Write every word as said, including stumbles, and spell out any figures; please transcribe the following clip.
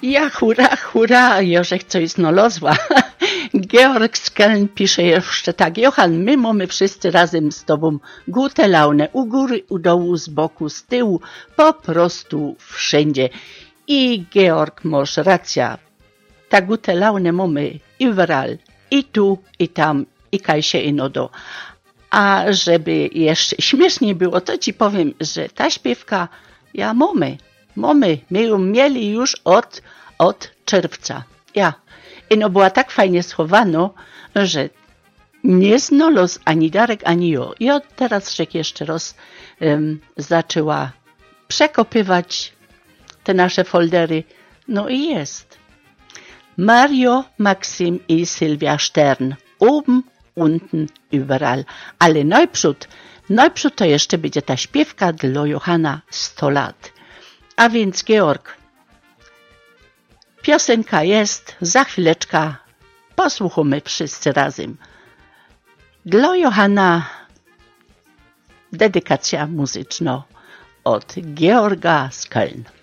Ja hurra, hurra, Jorzech coś znalazła. Georg z Köln pisze jeszcze tak. Johan, my mamy wszyscy razem z tobą gute laune. U góry, u dołu, z boku, z tyłu. Po prostu wszędzie. I Georg, masz racja. Ta gute laune mamy überall. I tu, i tam, i kaj się ino do. A żeby jeszcze śmieszniej było, to ci powiem, że ta śpiewka, ja mamy, mamy, my ją mieli już od, od czerwca. Ja. I no była tak fajnie schowano, że nie znalazł ani Darek, ani ja. I od teraz Rzek jeszcze raz um, zaczęła przekopywać te nasze foldery. No i jest. Mario, Maxim i Sylwia Stern. Oben, unten, überall. Ale najprzód, najprzód to jeszcze będzie ta śpiewka dla Johana sto lat. A więc Georg, piosenka jest, za chwileczkę posłuchamy wszyscy razem. Dla Johana dedykacja muzyczna od Georga z Köln.